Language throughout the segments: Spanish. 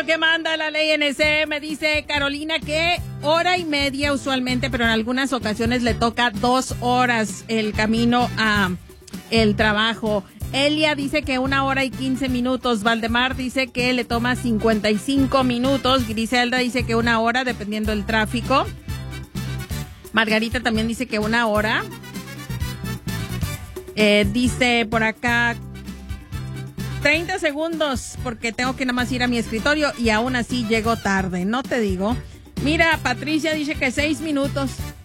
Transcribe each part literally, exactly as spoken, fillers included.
Que manda la ley N C, me dice Carolina que hora y media usualmente, pero en algunas ocasiones le toca dos horas el camino a el trabajo. Elia dice que una hora y quince minutos. Valdemar dice que le toma cincuenta y cinco minutos. Griselda dice que una hora dependiendo del tráfico. Margarita también dice que una hora. Eh, dice por acá treinta segundos porque tengo que nada más ir a mi escritorio y aún así llego tarde, no te digo. Mira, Patricia dice que seis minutos.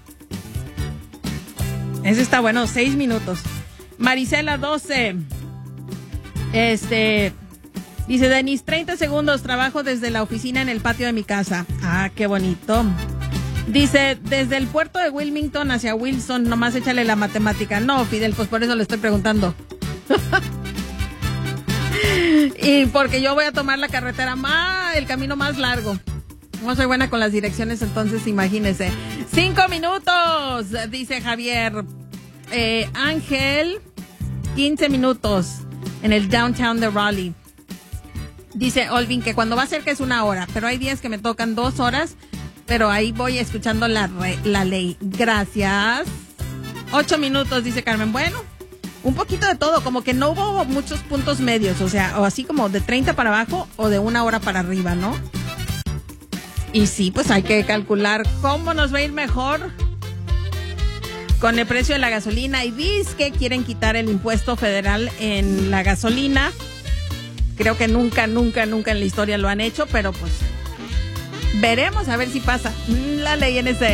Ese está bueno, seis minutos. Marisela, doce. Este, dice Denis, treinta segundos, trabajo desde la oficina en el patio de mi casa. Ah, qué bonito. Dice, desde el puerto de Wilmington hacia Wilson, nomás échale la matemática. No, Fidel, pues por eso le estoy preguntando. Y porque yo voy a tomar la carretera más, el camino más largo. No soy buena con las direcciones, entonces imagínese. Cinco minutos, dice Javier. Eh, Ángel, quince minutos en el downtown de Raleigh. Dice Olvin que cuando va a ser que es una hora, pero hay días que me tocan dos horas, pero ahí voy escuchando la, re, la ley. Gracias. Ocho minutos, dice Carmen. Bueno, un poquito de todo, como que no hubo muchos puntos medios, o sea, o así como de treinta para abajo o de una hora para arriba, ¿no? Y sí, pues hay que calcular cómo nos va a ir mejor con el precio de la gasolina. Y dice que quieren quitar el impuesto federal en la gasolina. Creo que nunca, nunca, nunca en la historia lo han hecho, pero pues veremos a ver si pasa la ley N C.